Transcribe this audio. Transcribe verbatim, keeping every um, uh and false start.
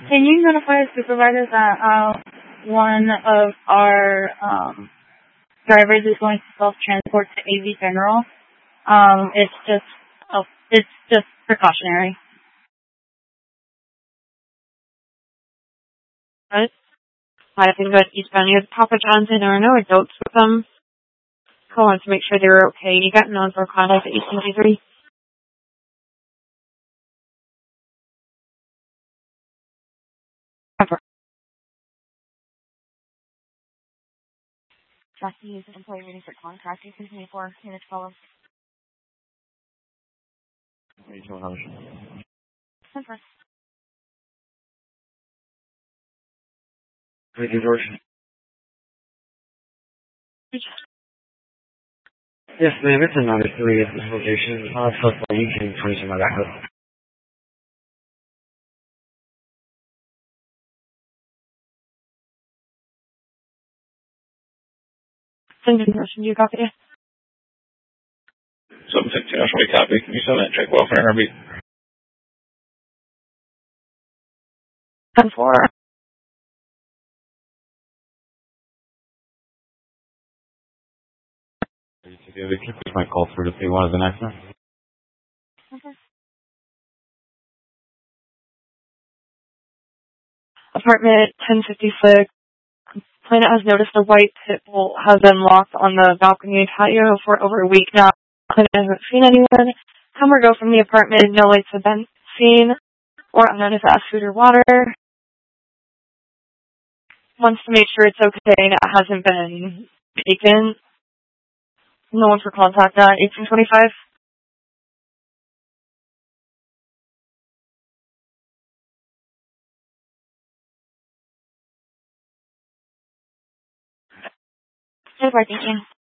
Can you notify the supervisors that uh, one of our um, drivers is going to self-transport to A V General? Um, it's just, oh, it's just precautionary. Right? I think that eastbound you had Papa John's and there are no adults with them. I wanted to make sure they were okay. You got known for contact at eighteen ninety-three. Ever. Jackie is an employee waiting for contract. You can me for minutes follow. Regional House. Center. Thank you, George. Yes, ma'am, it's a number three at this location. Uh, so you can trace my backup. Send in person, you copy it? seven sixteen, I'll show you copy. Can you send that check welfare and R B? ten four. The keepers might call through to see one of the next one. Okay. Apartment ten fifty-six. Planet has noticed a white pit bull has been locked on the balcony and patio for over a week now. Planet hasn't seen anyone come or go from the apartment. No lights have been seen or unknown if asked food or water. Wants to make sure it's okay and it hasn't been taken. No one for contact at eighteen twenty-five. Thank you.